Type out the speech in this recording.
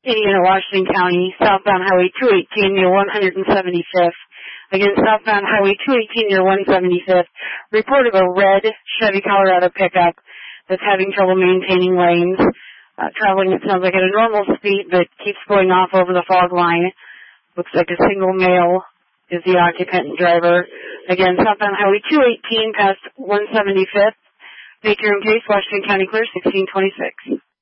Indiana, Washington County, southbound Highway 218 near 175th. Again, southbound Highway 218 near 175th. Report of a red Chevy Colorado pickup that's having trouble maintaining lanes. Traveling, it sounds like, at a normal speed, but keeps going off over the fog line. Looks like a single male is the occupant and driver. Again, southbound Highway 218 past 175th. Make your own case, Washington County Clear, 1626.